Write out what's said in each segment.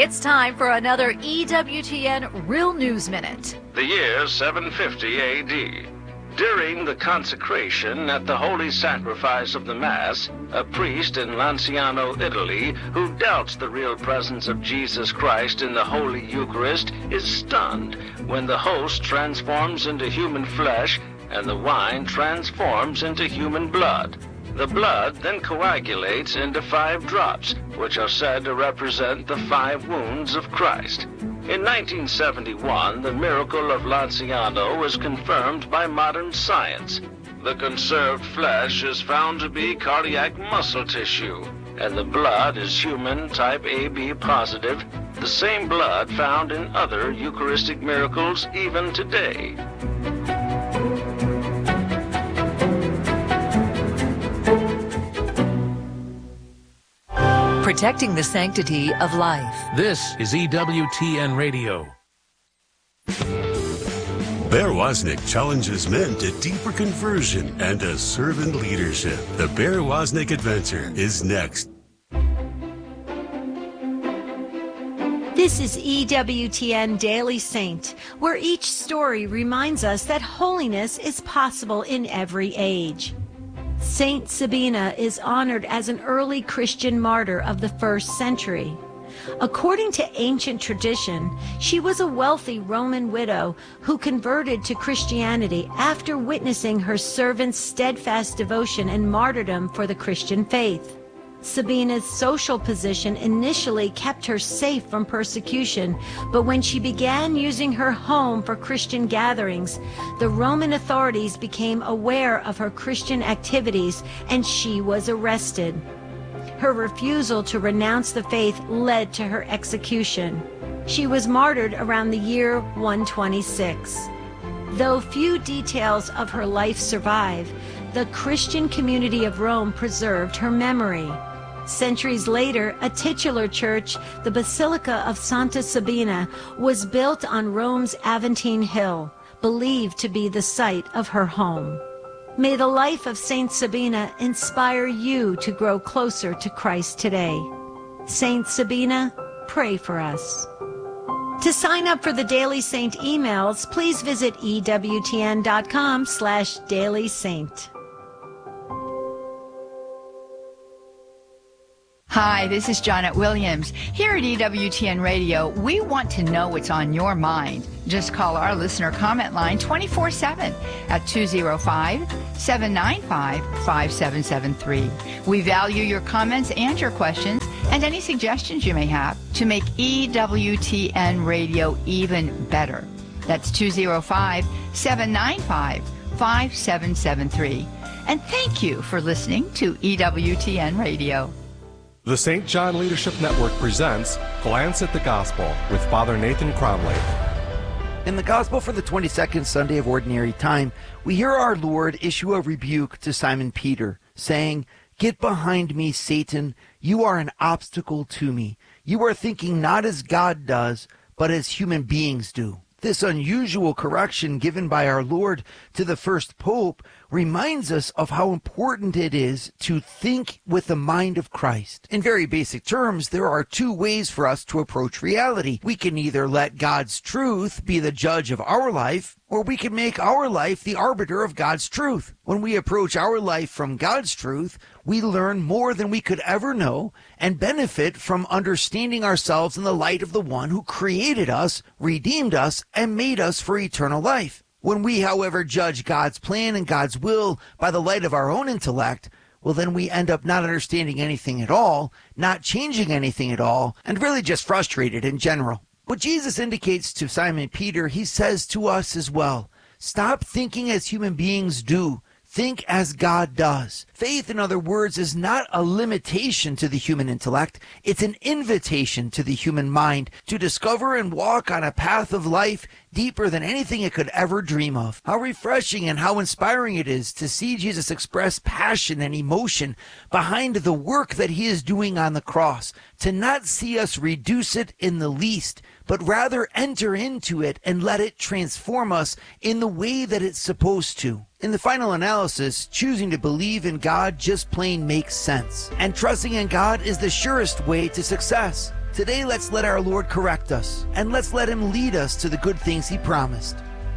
It's time for another EWTN Real News Minute. The year 750 A.D. During the consecration at the Holy Sacrifice of the Mass, a priest in Lanciano, Italy, who doubts the real presence of Jesus Christ in the Holy Eucharist, is stunned when the host transforms into human flesh and the wine transforms into human blood. The blood then coagulates into 5 drops, which are said to represent the 5 wounds of Christ. In 1971, the miracle of Lanciano was confirmed by modern science. The conserved flesh is found to be cardiac muscle tissue, and the blood is human type AB positive, the same blood found in other Eucharistic miracles even today. Protecting the sanctity of life. This is EWTN Radio. Bear Wozniak challenges men to deeper conversion and to servant leadership. The Bear Wozniak Adventure is next. This is EWTN Daily Saint, where each story reminds us that holiness is possible in every age. Saint Sabina is honored as an early Christian martyr of the 1st century. According to ancient tradition, she was a wealthy Roman widow who converted to Christianity after witnessing her servants' steadfast devotion and martyrdom for the Christian faith. Sabina's social position initially kept her safe from persecution, but when she began using her home for Christian gatherings, the Roman authorities became aware of her Christian activities and she was arrested. Her refusal to renounce the faith led to her execution. She was martyred around the year 126. Though few details of her life survive, the Christian community of Rome preserved her memory. Centuries later, a titular church, the Basilica of Santa Sabina, was built on Rome's Aventine Hill, believed to be the site of her home. May the life of Saint Sabina inspire you to grow closer to Christ today. Saint Sabina, pray for us. To sign up for the Daily Saint emails, please visit EWTN.com/dailysaint. Hi, this is Janet Williams. Here at EWTN Radio, we want to know what's on your mind. Just call our listener comment line 24/7 at 205-795-5773. We value your comments and your questions and any suggestions you may have to make EWTN Radio even better. That's 205-795-5773. And thank you for listening to EWTN Radio. The St. John Leadership Network presents Glance at the Gospel with Father Nathan Cromley. In the Gospel for the 22nd Sunday of Ordinary Time, we hear our Lord issue a rebuke to Simon Peter, saying, "Get behind me, Satan. You are an obstacle to me. You are thinking not as God does, but as human beings do." This unusual correction given by our Lord to the first Pope reminds us of how important it is to think with the mind of Christ. In very basic terms, there are 2 ways for us to approach reality. We can either let God's truth be the judge of our life, or we can make our life the arbiter of God's truth. When we approach our life from God's truth, we learn more than we could ever know and benefit from understanding ourselves in the light of the one who created us, redeemed us, and made us for eternal life. When we, however, judge God's plan and God's will by the light of our own intellect, well, then we end up not understanding anything at all, not changing anything at all, and really just frustrated in general. What Jesus indicates to Simon Peter, he says to us as well. Stop thinking as human beings do. Think as God does. Faith, in other words, is not a limitation to the human intellect. It's an invitation to the human mind to discover and walk on a path of life deeper than anything it could ever dream of. How refreshing and how inspiring it is to see Jesus express passion and emotion behind the work that he is doing on the cross, to not see us reduce it in the least, but rather enter into it and let it transform us in the way that it's supposed to. In the final analysis, choosing to believe in God just plain makes sense. And trusting in God is the surest way to success. Today, let's let our Lord correct us, and let's let him lead us to the good things he promised.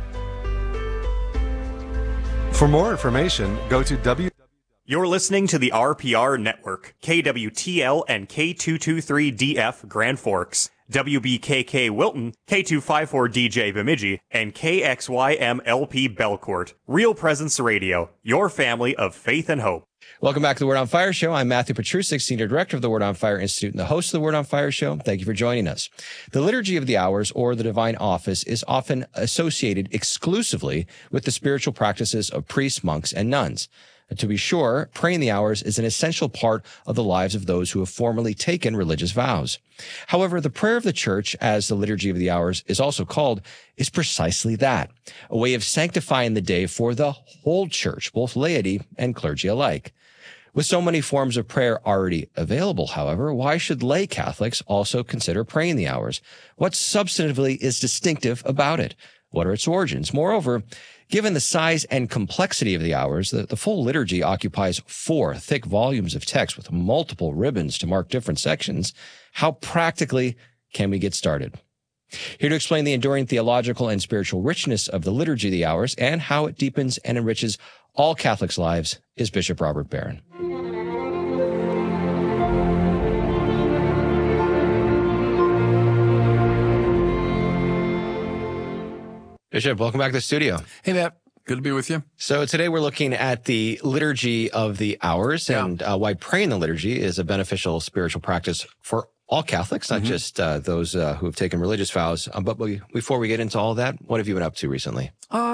For more information, go to You're listening to the RPR Network, KWTL and K223DF Grand Forks, WBKK Wilton, K254DJ Bemidji, and KXYMLP Belcourt. Real Presence Radio, your family of faith and hope. Welcome back to the Word on Fire Show. I'm Matthew Petrusik, Senior Director of the Word on Fire Institute and the host of the Word on Fire Show. Thank you for joining us. The Liturgy of the Hours, or the Divine Office, is often associated exclusively with the spiritual practices of priests, monks, and nuns. To be sure, praying the hours is an essential part of the lives of those who have formally taken religious vows. However, the prayer of the Church, as the Liturgy of the Hours is also called, is precisely that, a way of sanctifying the day for the whole Church, both laity and clergy alike. With so many forms of prayer already available, however, why should lay Catholics also consider praying the hours? What substantively is distinctive about it? What are its origins? Moreover, given the size and complexity of the hours, the full liturgy occupies 4 thick volumes of text with multiple ribbons to mark different sections. How practically can we get started? Here to explain the enduring theological and spiritual richness of the Liturgy of the Hours and how it deepens and enriches all Catholics' lives is Bishop Robert Barron. Bishop, welcome back to the studio. Hey, Matt. Good to be with you. So today we're looking at the Liturgy of the Hours and why praying the liturgy is a beneficial spiritual practice for all Catholics, not just those who have taken religious vows. But before we get into all that, what have you been up to recently?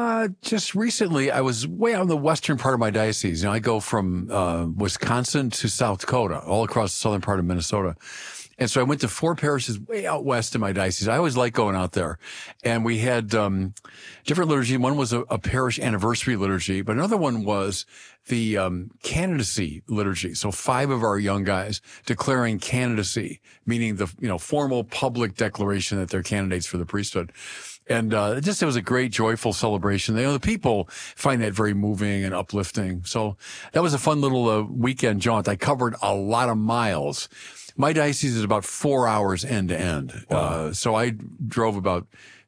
Just recently, I was way out in the western part of my diocese. You know, I go from Wisconsin to South Dakota, all across the southern part of Minnesota. And so I went to 4 parishes way out west in my diocese. I always like going out there. And we had different liturgy. One was a parish anniversary liturgy, but another one was the candidacy liturgy. So 5 of our young guys declaring candidacy, meaning the formal public declaration that they're candidates for the priesthood. And it was a great, joyful celebration. The people find that very moving and uplifting. So that was a fun little weekend jaunt. I covered a lot of miles. My diocese is about 4 hours end to end. Wow. So I drove about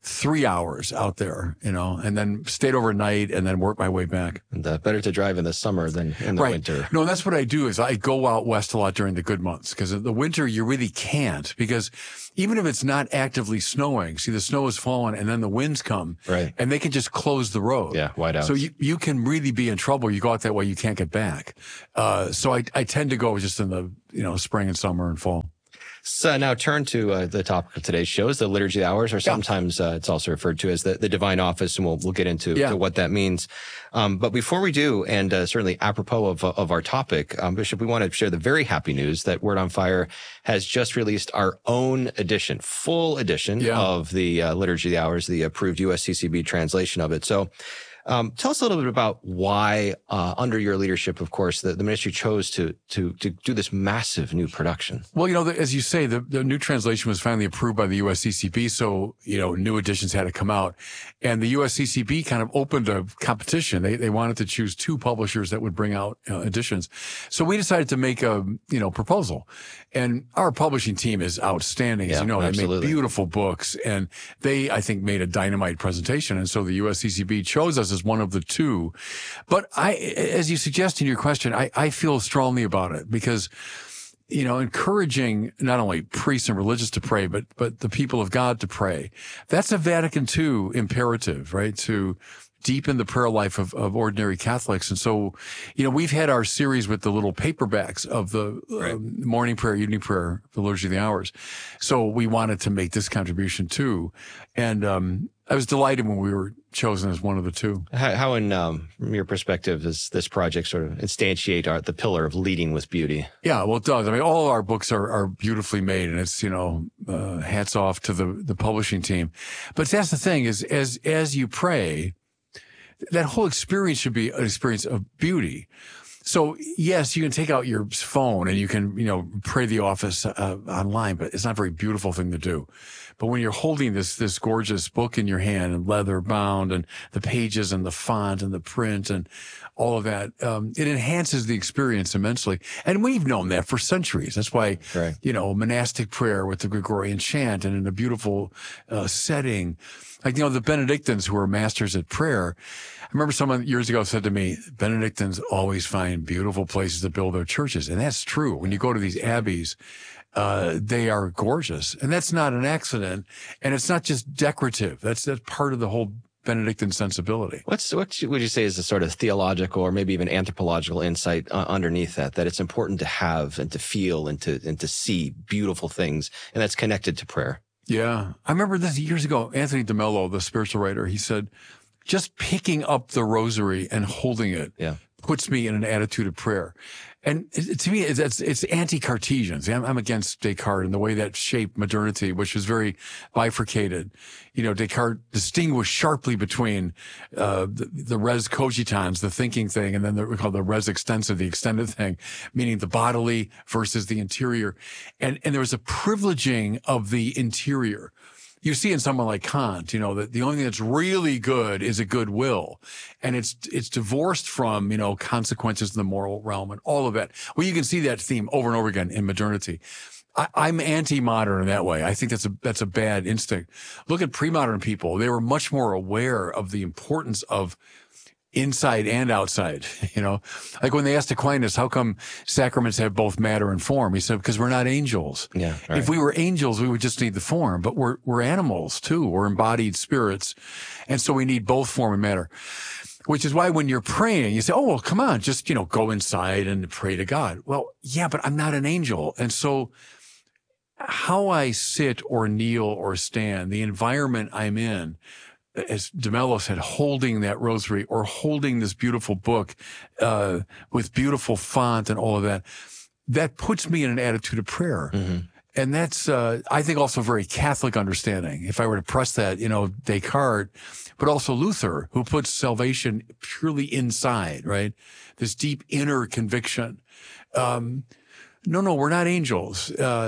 3 hours out there, and then stayed overnight and then worked my way back. And better to drive in the summer than in the winter. No, that's what I do is I go out west a lot during the good months because in the winter you really can't, because even if it's not actively snowing, see, the snow is falling and then the winds come and they can just close the road. Yeah, white out. So you can really be in trouble. You go out that way, you can't get back. So I tend to go just in the, spring and summer and fall. So now turn to the topic of today's show, is the Liturgy of the Hours, or sometimes it's also referred to as the Divine Office, and we'll get into to what that means. But before we do, and certainly apropos of our topic, Bishop, we want to share the very happy news that Word on Fire has just released our own edition, full edition of the Liturgy of the Hours, the approved USCCB translation of it. So tell us a little bit about why, under your leadership, of course, the ministry chose to do this massive new production. Well, as you say, the new translation was finally approved by the USCCB, so, new editions had to come out. And the USCCB kind of opened a competition. They wanted to choose 2 publishers that would bring out editions. So we decided to make a, proposal. And our publishing team is outstanding. As you know, absolutely. They make beautiful books, and they, I think, made a dynamite presentation. And so the USCCB chose us as one of the 2. But as you suggest in your question, I feel strongly about it because, encouraging not only priests and religious to pray, but the people of God to pray. That's a Vatican II imperative, right? To deepen the prayer life of ordinary Catholics. And so, we've had our series with the little paperbacks of the morning prayer, evening prayer, the Liturgy of the Hours. So we wanted to make this contribution too. And I was delighted when we were chosen as one of the 2. How from your perspective, does this project sort of instantiate the pillar of leading with beauty? Yeah, well, it does. I mean, all our books are beautifully made, and it's, hats off to the publishing team. But that's the thing is, as you pray, that whole experience should be an experience of beauty. So yes, you can take out your phone and you can, pray the office online, but it's not a very beautiful thing to do. But when you're holding this gorgeous book in your hand and leather bound and the pages and the font and the print and all of that, it enhances the experience immensely. And we've known that for centuries. That's why, monastic prayer with the Gregorian chant and in a beautiful setting. Like, the Benedictines who are masters at prayer. I remember someone years ago said to me, Benedictines always find beautiful places to build their churches. And that's true. When you go to these abbeys, they are gorgeous. And that's not an accident. And it's not just decorative. That's part of the whole Benedictine sensibility. What would you say is the sort of theological or maybe even anthropological insight underneath that it's important to have and to feel and to see beautiful things, and that's connected to prayer? Yeah. I remember this years ago, Anthony DeMello, the spiritual writer, he said, just picking up the rosary and holding it puts me in an attitude of prayer. And to me, it's anti-Cartesian. I'm against Descartes and the way that shaped modernity, which was very bifurcated. Descartes distinguished sharply between the res cogitans, the thinking thing, and then we call the res extensa, the extended thing, meaning the bodily versus the interior. And there was a privileging of the interior. You see in someone like Kant, that the only thing that's really good is a good will. And it's divorced from, consequences in the moral realm and all of that. Well, you can see that theme over and over again in modernity. I'm anti-modern in that way. I think that's a bad instinct. Look at pre-modern people. They were much more aware of the importance of inside and outside, like when they asked Aquinas, how come sacraments have both matter and form? He said, because we're not angels. Yeah. Right. If we were angels, we would just need the form, but we're animals too. We're embodied spirits. And so we need both form and matter, which is why when you're praying, you say, oh, well, come on, just, go inside and pray to God. Well, yeah, but I'm not an angel. And so how I sit or kneel or stand, the environment I'm in, as DeMello said, holding that rosary or holding this beautiful book with beautiful font and all of that, that puts me in an attitude of prayer. Mm-hmm. And that's, I think, also very Catholic understanding. If I were to press that, Descartes, but also Luther, who puts salvation purely inside, right? This deep inner conviction. No, we're not angels.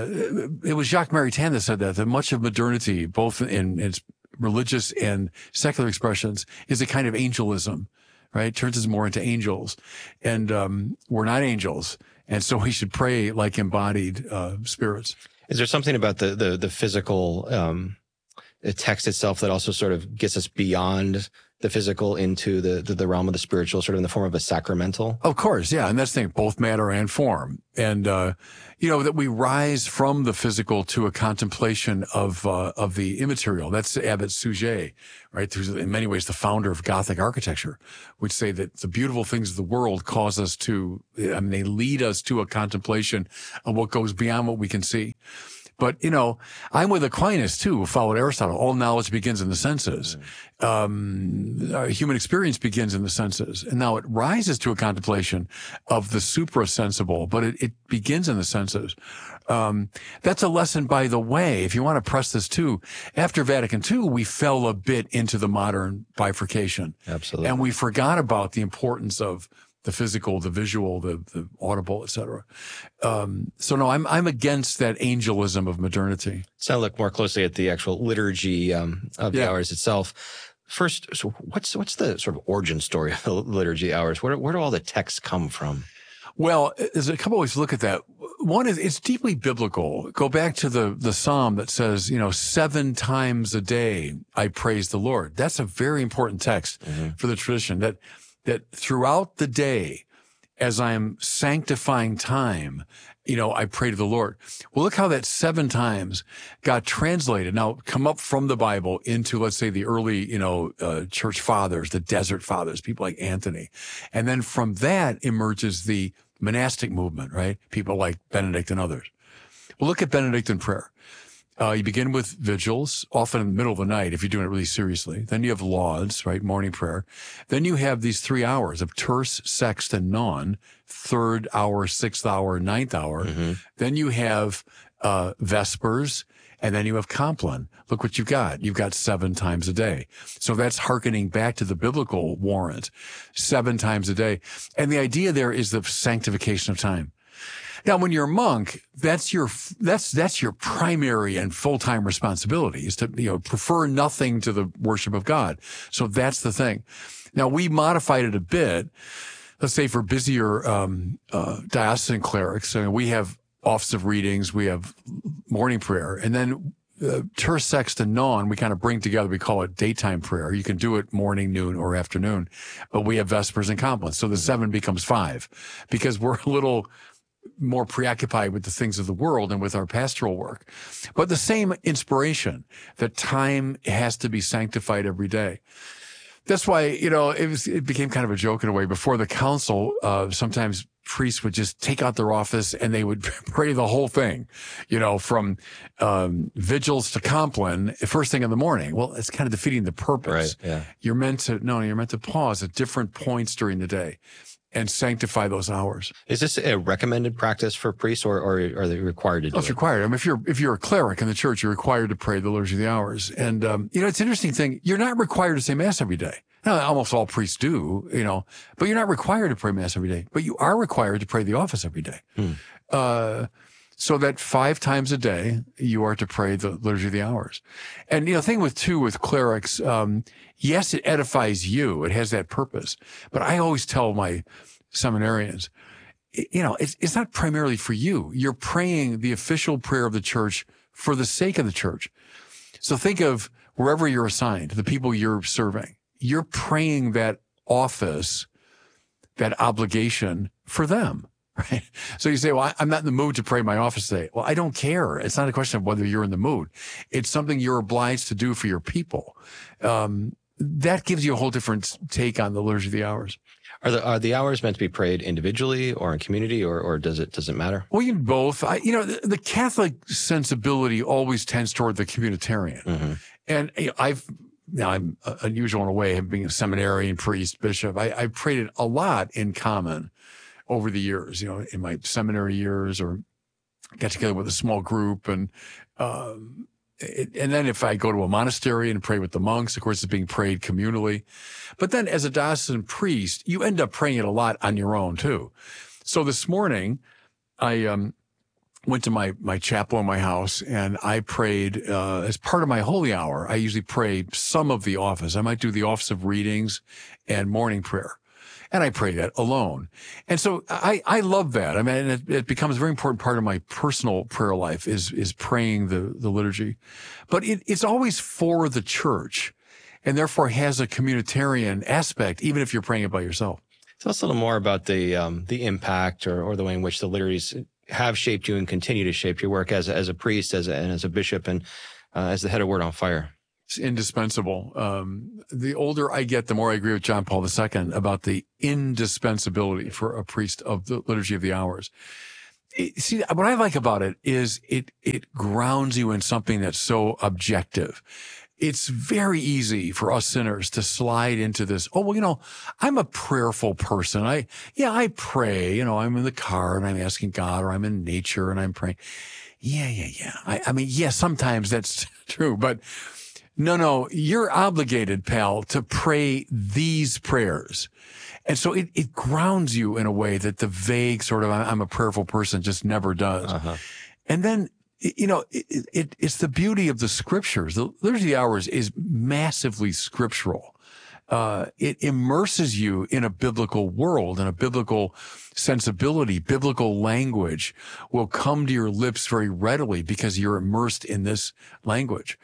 It was Jacques Maritain that said that much of modernity, both in its religious and secular expressions, is a kind of angelism, right? It turns us more into angels. And we're not angels. And so we should pray like embodied spirits. Is there something about the physical text itself that also sort of gets us beyond the physical into the realm of the spiritual, sort of in the form of a sacramental? Of course, yeah. And that's the thing, both matter and form. And, that we rise from the physical to a contemplation of the immaterial. That's Abbot Suger, right? Who's in many ways the founder of Gothic architecture, would say that the beautiful things of the world cause us to, they lead us to a contemplation of what goes beyond what we can see. But, I'm with Aquinas, too, who followed Aristotle. All knowledge begins in the senses. Human experience begins in the senses. And now it rises to a contemplation of the supra-sensible, but it begins in the senses. That's a lesson, by the way, if you want to press this, too. After Vatican II, we fell a bit into the modern bifurcation. Absolutely. And we forgot about the importance of the physical, the visual, the audible, etc. So no, I'm against that angelism of modernity. So I look more closely at the actual liturgy of the hours itself. First, so what's the sort of origin story of the liturgy hours? Where do all the texts come from? Well, there's a couple ways to look at that. One is it's deeply biblical. Go back to the psalm that says, 7 times a day I praise the Lord. That's a very important text for the tradition, that throughout the day, as I'm sanctifying time, I pray to the Lord. Well, look how that 7 times got translated. Now, come up from the Bible into, let's say, the early, church fathers, the desert fathers, people like Anthony. And then from that emerges the monastic movement, right? People like Benedict and others. Well, look at Benedictine prayer. You begin with vigils, often in the middle of the night, if you're doing it really seriously. Then you have lauds, right? Morning prayer. Then you have these 3 hours of terce, sext, and non, 3rd hour, 6th hour, 9th hour. Mm-hmm. Then you have Vespers, and then you have Compline. Look what you've got. You've got 7 times a day. So that's hearkening back to the biblical warrant, 7 times a day. And the idea there is the sanctification of time. Now, when you're a monk, that's your primary and full-time responsibility, is to, prefer nothing to the worship of God. So that's the thing. Now, we modified it a bit. Let's say for busier, diocesan clerics, we have office of readings, we have morning prayer, and then terce, sext, and non, we kind of bring together. We call it daytime prayer. You can do it morning, noon, or afternoon, but we have Vespers and Compline. So the 7 becomes 5 because we're a little more preoccupied with the things of the world and with our pastoral work. But the same inspiration, that time has to be sanctified every day. That's why, it became kind of a joke in a way. Before the council, sometimes priests would just take out their office and they would pray the whole thing, from vigils to Compline, first thing in the morning. Well, it's kind of defeating the purpose. Right, yeah. You're meant to pause at different points during the day and sanctify those hours. Is this a recommended practice for priests, or are they required to do it? It's required. I mean, if you're a cleric in the church, you're required to pray the Liturgy of the Hours. And, it's an interesting thing. You're not required to say Mass every day. Now, almost all priests do, but you're not required to pray Mass every day. But you are required to pray the office every day. So that 5 times a day, you are to pray the Liturgy of the Hours. And, the thing with clerics, yes, it edifies you. It has that purpose. But I always tell my seminarians, it's not primarily for you. You're praying the official prayer of the church for the sake of the church. So think of wherever you're assigned, the people you're serving. You're praying that office, that obligation for them. Right. So you say, well, I'm not in the mood to pray my office today. Well, I don't care. It's not a question of whether you're in the mood. It's something you're obliged to do for your people. That gives you a whole different take on the Liturgy of the Hours. Are the hours meant to be prayed individually or in community, or does it matter? Well, you can both. The Catholic sensibility always tends toward the communitarian. Mm-hmm. And I'm unusual in a way, being a seminarian, priest, bishop. I prayed it a lot in common over the years, in my seminary years, or got together with a small group. And then if I go to a monastery and pray with the monks, of course, it's being prayed communally. But then as a diocesan priest, you end up praying it a lot on your own too. So this morning, I went to my chapel in my house, and I prayed as part of my holy hour. I usually pray some of the office. I might do the office of readings and morning prayer. And I pray that alone. And so I love that. I mean, it becomes a very important part of my personal prayer life is praying the liturgy. But it's always for the church, and therefore has a communitarian aspect, even if you're praying it by yourself. Tell us a little more about the impact or the way in which the liturgies have shaped you and continue to shape your work as a priest, as a bishop, and as the head of Word on Fire. It's indispensable. The older I get, the more I agree with John Paul II about the indispensability for a priest of the Liturgy of the Hours. See, what I like about it is it grounds you in something that's so objective. It's very easy for us sinners to slide into this. Oh, well, I'm a prayerful person. I pray, I'm in the car and I'm asking God, or I'm in nature and I'm praying. Yeah. I mean, sometimes that's true, but no, you're obligated, pal, to pray these prayers. And so it grounds you in a way that the vague sort of, I'm a prayerful person just never does. Uh-huh. And then, it's the beauty of the scriptures. The Liturgy of the Hours is massively scriptural. It immerses you in a biblical world, and a biblical sensibility, biblical language will come to your lips very readily because you're immersed in this language.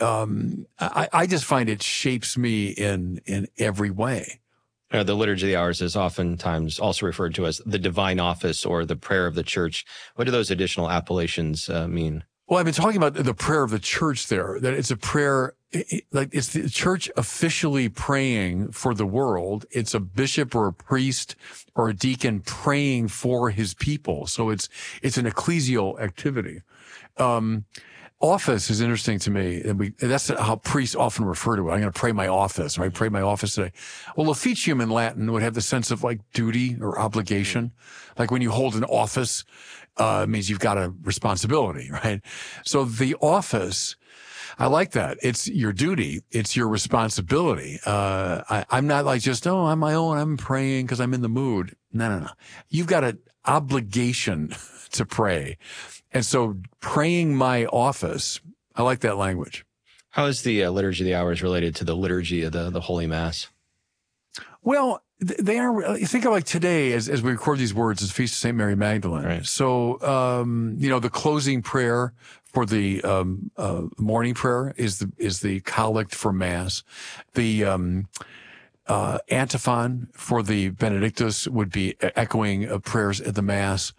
I just find it shapes me in every way. The Liturgy of the Hours is oftentimes also referred to as the divine office or the prayer of the church. What do those additional appellations mean? Well, I've been talking about the prayer of the church there, that it's a prayer, it's the church officially praying for the world. It's a bishop or a priest or a deacon praying for his people. So it's an ecclesial activity. office is interesting to me. And that's how priests often refer to it. I'm going to pray my office, right? Pray my office today. Well, officium in Latin would have the sense of like duty or obligation. Like when you hold an office, it means you've got a responsibility, right? So the office, I like that. It's your duty. It's your responsibility. I'm not like just, I'm my own. I'm praying because I'm in the mood. No. You've got an obligation to pray. And so praying my office, I like that language. How is the Liturgy of the Hours related to the liturgy of the Holy Mass? Well, they are, think of like today as we record these words, it's Feast of St. Mary Magdalene. Right. So, the closing prayer for the morning prayer is the collect for Mass. The antiphon for the Benedictus would be echoing of prayers at the Mass.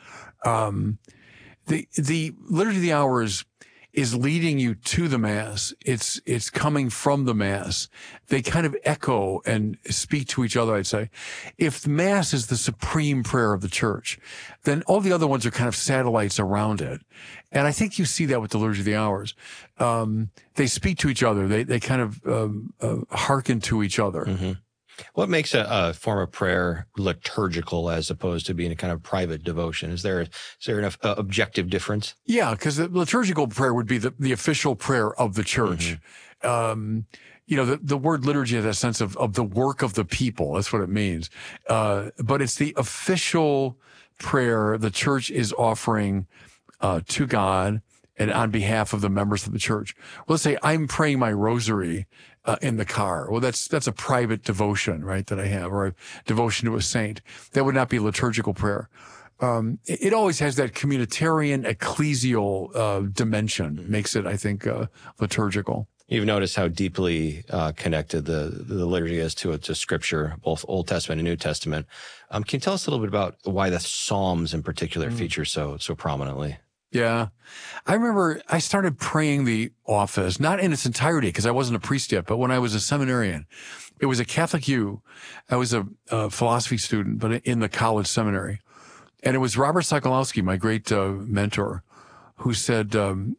The Liturgy of the Hours is leading you to the Mass. It's coming from the Mass. They kind of echo and speak to each other, I'd say. If the Mass is the supreme prayer of the Church, then all the other ones are kind of satellites around it. And I think you see that with the Liturgy of the Hours. They speak to each other. They kind of hearken to each other. Mm-hmm. What makes a form of prayer liturgical as opposed to being a kind of private devotion? Is there an objective difference? Yeah, because the liturgical prayer would be the official prayer of the Church. Mm-hmm. The word liturgy has a sense of the work of the people. That's what it means. But it's the official prayer the Church is offering to God and on behalf of the members of the Church. Well, let's say I'm praying my rosary in the car. Well, that's a private devotion, right, that I have, or a devotion to a saint. That would not be liturgical prayer. It always has that communitarian, ecclesial dimension, makes it, I think, liturgical. You've noticed how deeply connected the liturgy is to Scripture, both Old Testament and New Testament. Can you tell us a little bit about why the Psalms in particular feature so prominently? Yeah. I remember I started praying the office, not in its entirety because I wasn't a priest yet, but when I was a seminarian. It was a Catholic U. I was a philosophy student, but in the college seminary. And it was Robert Sokolowski, my great mentor, who said, would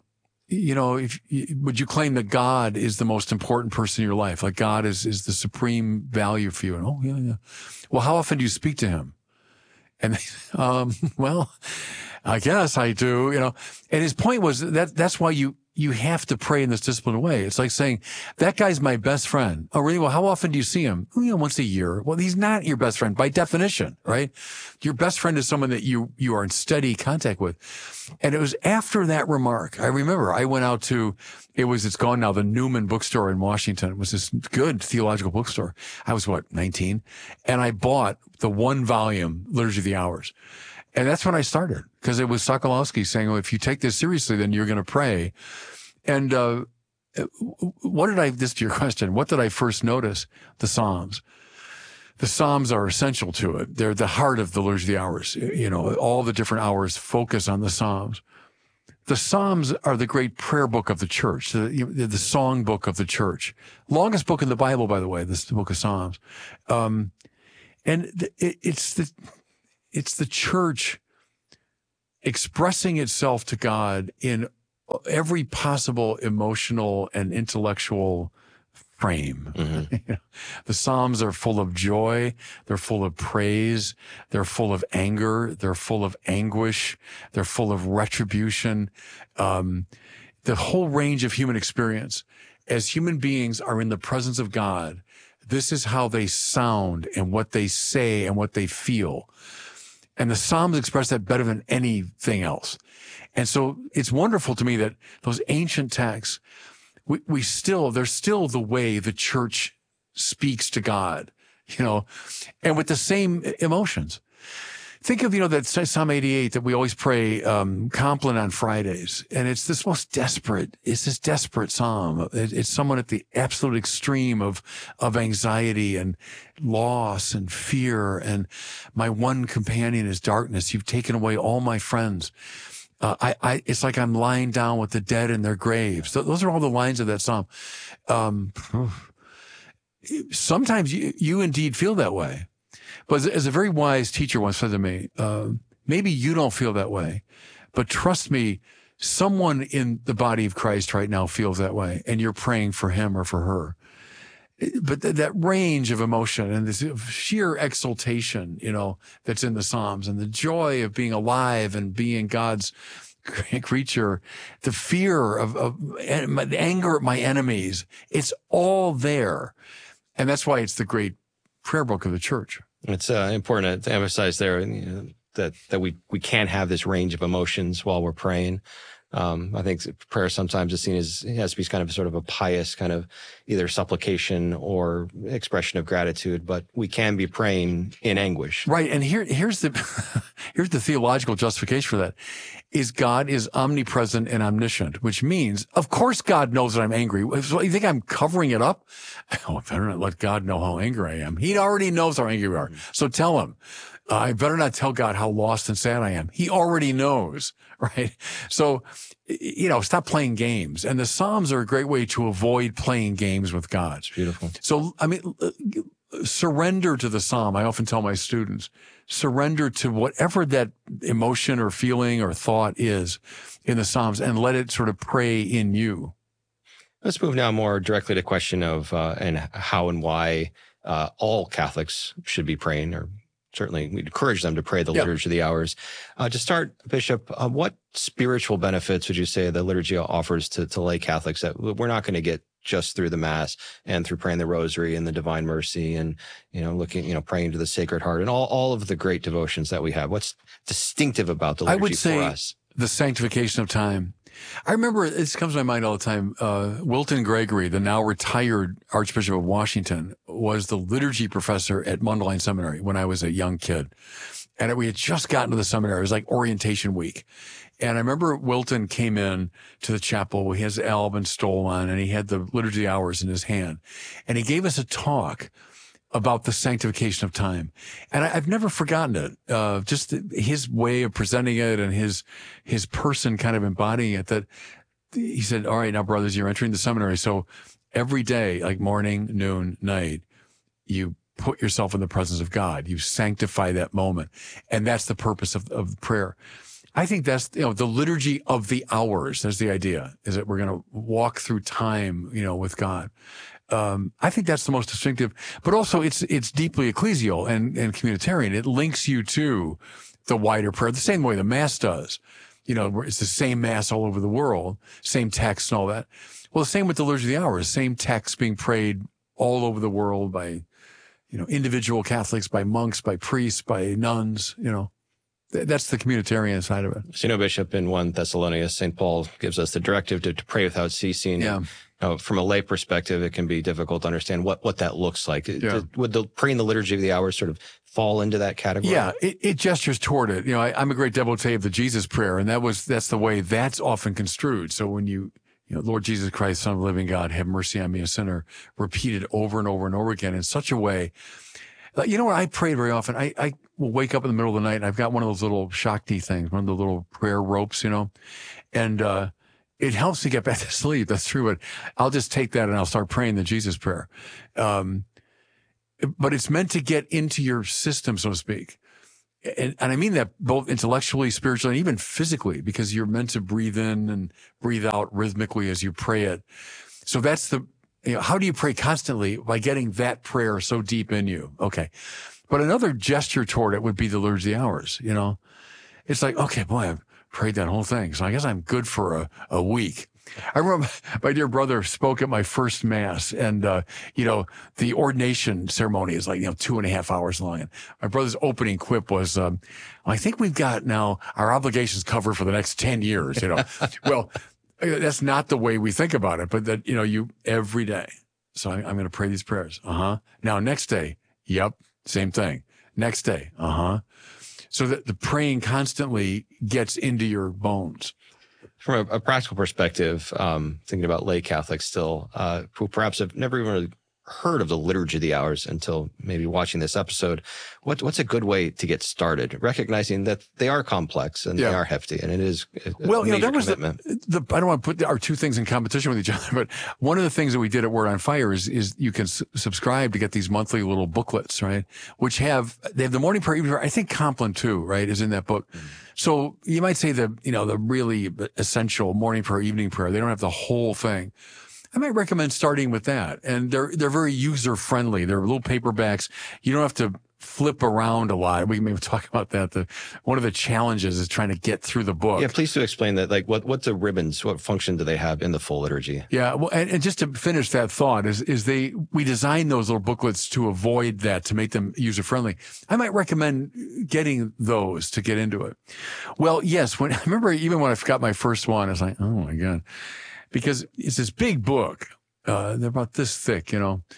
you claim that God is the most important person in your life? Like God is the supreme value for you? And yeah. Well, how often do you speak to him? And well, I guess I do, And his point was that's why you have to pray in this disciplined way. It's like saying, that guy's my best friend. Oh, really? Well, how often do you see him? Once a year. Well, he's not your best friend by definition, right? Your best friend is someone that you are in steady contact with. And it was after that remark, I remember I went out to, it's gone now, the Newman bookstore in Washington. It was this good theological bookstore. I was 19? And I bought the 1-volume Liturgy of the Hours. And that's when I started, because it was Sokolowski saying, if you take this seriously, then you're going to pray. And this is your question, what did I first notice? The Psalms. The Psalms are essential to it. They're the heart of the Liturgy of the Hours. All the different hours focus on the Psalms. The Psalms are the great prayer book of the Church, the song book of the Church. Longest book in the Bible, by the way, this book of Psalms. It's the Church expressing itself to God in every possible emotional and intellectual frame. Mm-hmm. The Psalms are full of joy. They're full of praise. They're full of anger. They're full of anguish. They're full of retribution. The whole range of human experience. As human beings are in the presence of God, this is how they sound and what they say and what they feel. And the Psalms express that better than anything else. And so it's wonderful to me that those ancient texts, they're still the way the Church speaks to God, and with the same emotions. Think of, that Psalm 88 that we always pray, Compline on Fridays. And it's this desperate Psalm. It's someone at the absolute extreme of anxiety and loss and fear. And my one companion is darkness. You've taken away all my friends. It's like I'm lying down with the dead in their graves. Those are all the lines of that Psalm. Sometimes you indeed feel that way. But as a very wise teacher once said to me, maybe you don't feel that way, but trust me, someone in the body of Christ right now feels that way, and you're praying for him or for her. But that range of emotion and this sheer exultation, that's in the Psalms, and the joy of being alive and being God's creature, the fear of the anger at my enemies, it's all there. And that's why it's the great prayer book of the church. It's important to emphasize there that we can have this range of emotions while we're praying. I think prayer sometimes is seen as, it has to be kind of sort of a pious kind of either supplication or expression of gratitude, but we can be praying in anguish. Right. And here's the theological justification for that is God is omnipresent and omniscient, which means, of course, God knows that I'm angry. So you think I'm covering it up? Oh, I better not let God know how angry I am. He already knows how angry we are. So tell him. I better not tell God how lost and sad I am. He already knows, right? So, stop playing games. And the Psalms are a great way to avoid playing games with God. It's beautiful. So, surrender to the Psalm. I often tell my students, surrender to whatever that emotion or feeling or thought is in the Psalms and let it sort of pray in you. Let's move now more directly to the question of and how and why all Catholics should be praying, or certainly we encourage them to pray the Liturgy of the Hours. To start, Bishop, what spiritual benefits would you say the liturgy offers to lay Catholics that we're not going to get just through the Mass and through praying the Rosary and the Divine Mercy and, praying to the Sacred Heart and all of the great devotions that we have? What's distinctive about the liturgy for us? I would say the sanctification of time. I remember, this comes to my mind all the time, Wilton Gregory, the now retired Archbishop of Washington, was the liturgy professor at Mundelein Seminary when I was a young kid. And we had just gotten to the seminary. It was like orientation week. And I remember Wilton came in to the chapel. He has alb and stole on, and he had the Liturgy Hours in his hand. And he gave us a talk about the sanctification of time. And I've never forgotten it. Just his way of presenting it and his person kind of embodying it, that he said, all right, now brothers, you're entering the seminary. So every day, like morning, noon, night, you put yourself in the presence of God. You sanctify that moment. And that's the purpose of prayer. I think that's, the liturgy of the hours. That's the idea, is that we're going to walk through time, with God. I think that's the most distinctive, but also it's deeply ecclesial and communitarian. It links you to the wider prayer, the same way the Mass does. It's the same Mass all over the world, same text and all that. Well, the same with the Liturgy of the Hours, same text being prayed all over the world by, individual Catholics, by monks, by priests, by nuns, That's the communitarian side of it. So, Bishop, in 1 Thessalonians, St. Paul gives us the directive to pray without ceasing. Yeah. From a lay perspective, it can be difficult to understand what that looks like. Yeah. Would praying the Liturgy of the Hours sort of fall into that category? Yeah, it gestures toward it. I'm a great devotee of the Jesus prayer, and that's the way that's often construed. So when Lord Jesus Christ, Son of the living God, have mercy on me, a sinner, repeated over and over and over again in such a way. What I pray very often, I will wake up in the middle of the night and I've got one of those little Shakti things, one of the little prayer ropes, and it helps to get back to sleep. That's true. But I'll just take that and I'll start praying the Jesus prayer. But it's meant to get into your system, so to speak. And I mean that both intellectually, spiritually, and even physically, because you're meant to breathe in and breathe out rhythmically as you pray it. So that's how do you pray constantly? By getting that prayer so deep in you. Okay. But another gesture toward it would be the Liturgy of the Hours. It's like, okay, boy, I've prayed that whole thing. So I guess I'm good for a week. I remember my dear brother spoke at my first Mass, and, the ordination ceremony is like, 2.5 hours long. And my brother's opening quip was, I think we've got now our obligations covered for the next 10 years, Well, that's not the way we think about it, but that, you every day. So I'm going to pray these prayers. Now, next day. Yep. Same thing. Next day. So that the praying constantly gets into your bones. From a practical perspective, thinking about lay Catholics still, who perhaps have never even really heard of the Liturgy of the Hours until maybe watching this episode, what's a good way to get started, recognizing that they are complex and they are hefty, and it is well, major that was commitment. I don't want to put our two things in competition with each other, but one of the things that we did at Word on Fire is you can subscribe to get these monthly little booklets, right? Which they have the morning prayer, evening prayer. I think Compline too, right, is in that book. So you might say the really essential morning prayer, evening prayer. They don't have the whole thing. I might recommend starting with that. And they're very user friendly. They're little paperbacks. You don't have to flip around a lot. We may talk about that. One of the challenges is trying to get through the book. Yeah, please do explain that. Like, what's the ribbons? What function do they have in the full liturgy? Yeah, well, and just to finish that thought we designed those little booklets to avoid that, to make them user friendly. I might recommend getting those to get into it. Well, yes, I remember even when I got my first one, I was like, oh my God. Because it's this big book. They're about this thick,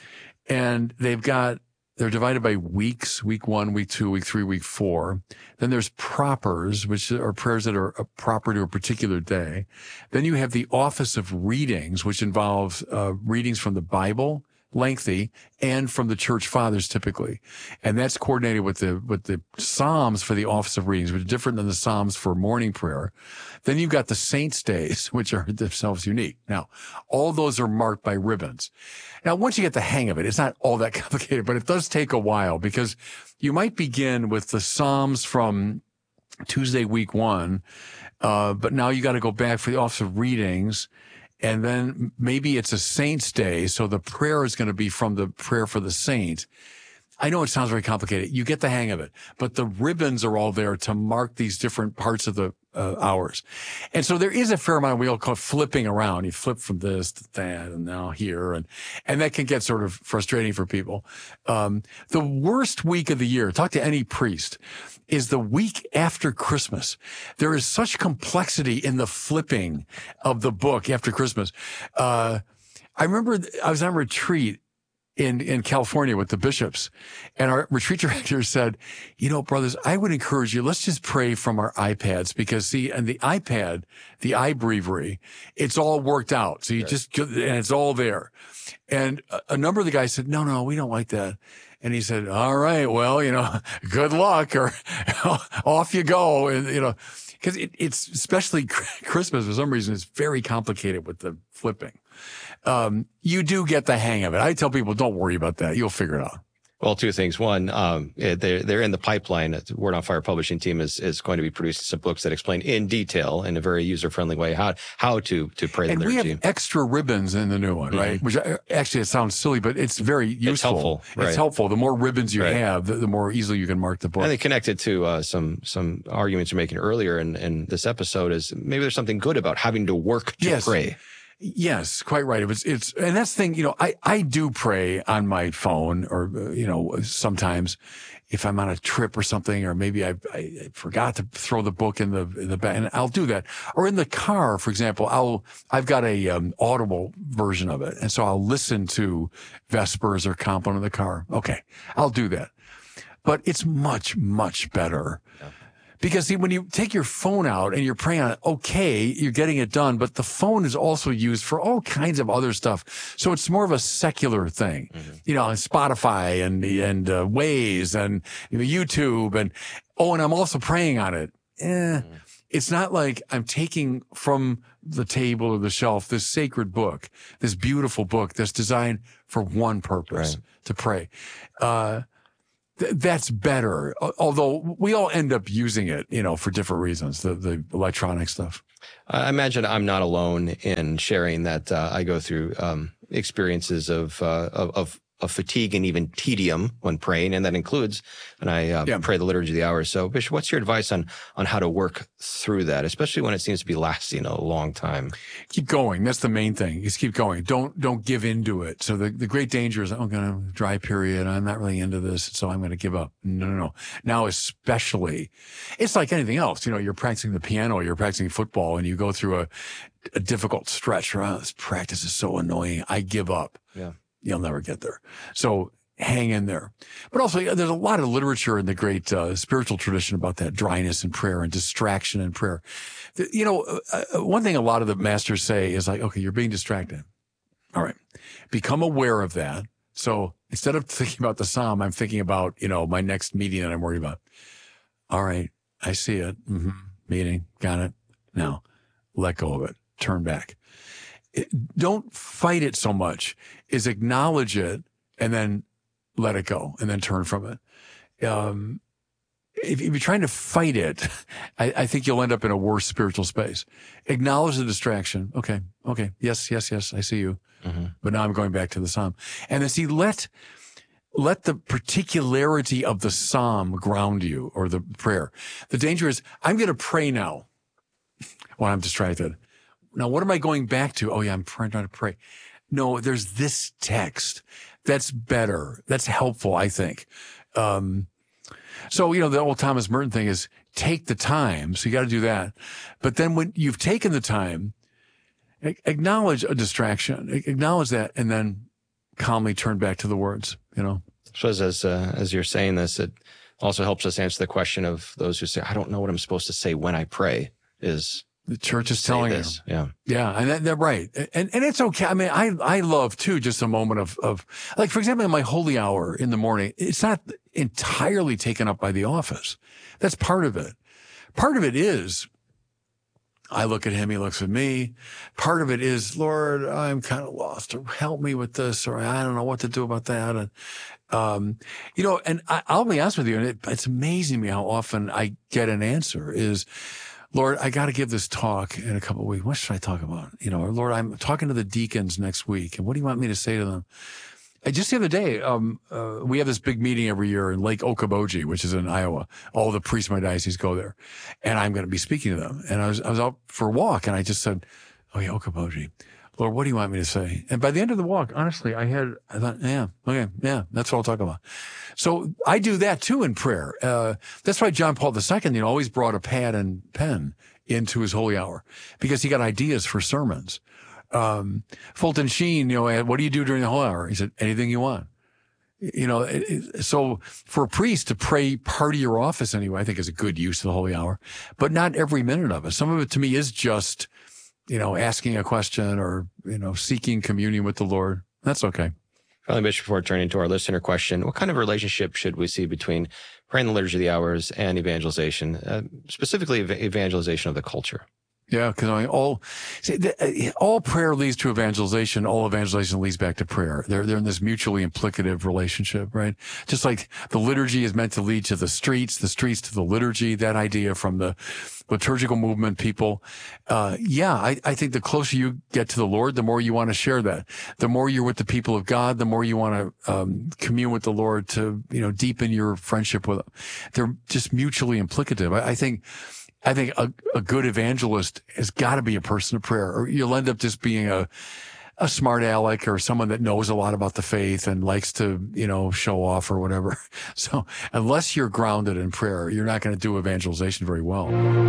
and they're divided by weeks, week 1, week 2, week 3, week 4. Then there's propers, which are prayers that are proper to a particular day. Then you have the office of readings, which involves readings from the Bible, lengthy, and from the church fathers typically. And that's coordinated with the Psalms for the office of readings, which is different than the Psalms for morning prayer. Then you've got the saints' days, which are themselves unique. Now, all those are marked by ribbons. Now, once you get the hang of it, it's not all that complicated, but it does take a while, because you might begin with the Psalms from Tuesday, week 1, but now you got to go back for the office of readings. And then maybe it's a saint's day, so the prayer is going to be from the prayer for the saint. I know it sounds very complicated. You get the hang of it. But the ribbons are all there to mark these different parts of the hours. And so there is a fair amount we all call flipping around. You flip from this to that and now here. And that can get sort of frustrating for people. The worst week of the year, talk to any priest, is the week after Christmas. There is such complexity in the flipping of the book after Christmas. I remember I was on retreat in California with the bishops, and our retreat director said, brothers, I would encourage you, let's just pray from our iPads, because see, and the iPad, the iBreviary, it's all worked out. So you and it's all there. And a number of the guys said, no, we don't like that. And he said, all right, well, good luck, or off you go. And, because it's especially Christmas, for some reason, it's very complicated with the flipping. You do get the hang of it. I tell people, don't worry about that. You'll figure it out. Well, two things. One, they're in the pipeline. The Word on Fire publishing team is going to be producing some books that explain in detail, in a very user-friendly way, how to pray the liturgy. And we have extra ribbons in the new one, right? Which actually, it sounds silly, but it's very useful. It's helpful. Right. It's helpful. The more ribbons you have, the more easily you can mark the book. And they connected to some arguments you're making earlier in this episode is maybe there's something good about having to work to pray. Yes, quite right. It's, and that's the thing, I do pray on my phone, or, sometimes if I'm on a trip or something, or maybe I forgot to throw the book in the bag, and I'll do that. Or in the car, for example, I've got a, Audible version of it. And so I'll listen to Vespers or Compline in the car. Okay. I'll do that. But it's much, much better. Yeah. Because see, when you take your phone out and you're praying on it, okay, you're getting it done, but the phone is also used for all kinds of other stuff. So it's more of a secular thing, Spotify and Waze and YouTube and I'm also praying on it. It's not like I'm taking from the table or the shelf this sacred book, this beautiful book that's designed for one purpose, to pray. That's better, although we all end up using it, for different reasons, the electronic stuff. I imagine I'm not alone in sharing that I go through experiences of fatigue and even tedium when praying, and that includes when I pray the Liturgy of the Hours. So, Bishop, what's your advice on how to work through that, especially when it seems to be lasting a long time? Keep going. That's the main thing. Just keep going. Don't give into it. So the great danger is, I'm going to dry period. I'm not really into this, so I'm going to give up. No. Now, especially, it's like anything else. You're practicing the piano, you're practicing football, and you go through a difficult stretch. This practice is so annoying. I give up. Yeah. You'll never get there. So hang in there. But also, there's a lot of literature in the great spiritual tradition about that dryness in prayer and distraction in prayer. One thing a lot of the masters say is like, okay, you're being distracted. All right. Become aware of that. So instead of thinking about the psalm, I'm thinking about, my next meeting that I'm worried about. All right, I see it. Meeting, got it. Now, let go of it. Turn back. Don't fight it so much. Is acknowledge it and then let it go and then turn from it. If you're trying to fight it, I think you'll end up in a worse spiritual space. Acknowledge the distraction. Okay. Yes, I see you. But now I'm going back to the psalm. And then see, let the particularity of the psalm ground you, or the prayer. The danger is, I'm going to pray now when I'm distracted. Now, what am I going back to? Oh yeah, I'm trying to pray. No, there's this text that's better. That's helpful, I think. So, the old Thomas Merton thing is take the time. So you got to do that. But then when you've taken the time, acknowledge a distraction, acknowledge that, and then calmly turn back to the words, So as you're saying this, it also helps us answer the question of those who say, I don't know what I'm supposed to say when I pray. Is the church is telling this. You. Yeah. And they're right. And it's okay. I mean, I love too, just a moment of like, for example, in my holy hour in the morning, it's not entirely taken up by the office. That's part of it. Part of it is, I look at him, he looks at me. Part of it is, Lord, I'm kind of lost, or help me with this, or I don't know what to do about that. And, and I'll be honest with you, and it's amazing me how often I get an answer is, Lord, I got to give this talk in a couple of weeks. What should I talk about? Or Lord, I'm talking to the deacons next week, and what do you want me to say to them? Just the other day, we have this big meeting every year in Lake Okoboji, which is in Iowa. All the priests of my diocese go there, and I'm going to be speaking to them. And I was out for a walk, and I just said, "Oh yeah, Okoboji, Lord, what do you want me to say?" And by the end of the walk, honestly, I thought, yeah, okay, yeah, that's what I'll talk about. So I do that too in prayer. That's why John Paul II, always brought a pad and pen into his holy hour, because he got ideas for sermons. Fulton Sheen, what do you do during the holy hour? He said, anything you want. So for a priest to pray part of your office anyway, I think is a good use of the holy hour, but not every minute of it. Some of it to me is just, asking a question or, seeking communion with the Lord. That's okay. Finally, Bishop, before turning to our listener question, what kind of relationship should we see between praying the Liturgy of the Hours and evangelization, specifically evangelization of the culture? Yeah, because all prayer leads to evangelization. All evangelization leads back to prayer. They're in this mutually implicative relationship, right? Just like the liturgy is meant to lead to the streets to the liturgy. That idea from the liturgical movement people. I think the closer you get to the Lord, the more you want to share that. The more you're with the people of God, the more you want to commune with the Lord to deepen your friendship with Him. They're just mutually implicative. I think a good evangelist has got to be a person of prayer, or you'll end up just being a smart aleck or someone that knows a lot about the faith and likes to, show off or whatever. So unless you're grounded in prayer, you're not going to do evangelization very well.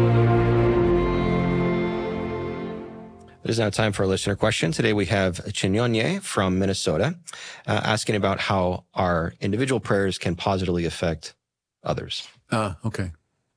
It is now time for a listener question. Today we have Chinyonye from Minnesota asking about how our individual prayers can positively affect others. Okay.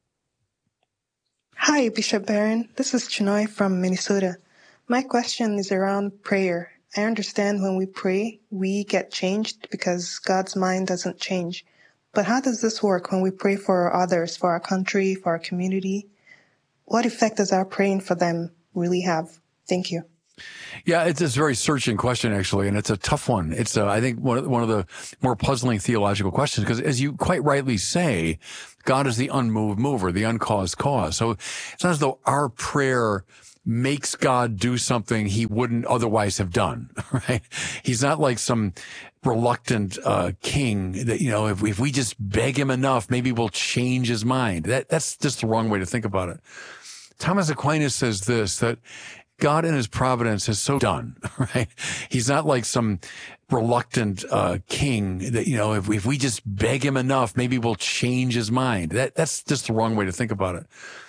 Hi, Bishop Barron. This is Chinoy from Minnesota. My question is around prayer. I understand when we pray, we get changed because God's mind doesn't change. But how does this work when we pray for others, for our country, for our community? What effect does our praying for them really have? Thank you. Yeah, it's a very searching question, actually, and it's a tough one. It's, I think, one of the more puzzling theological questions, because as you quite rightly say, God is the unmoved mover, the uncaused cause. So it's not as though our prayer makes God do something He wouldn't otherwise have done, right? He's not like some reluctant king that, if we just beg Him enough, maybe we'll change His mind. That's just the wrong way to think about it. Thomas Aquinas says this, that God in His providence has so done, right? He's not like some reluctant king that, if we just beg Him enough, maybe we'll change His mind. That's just the wrong way to think about it.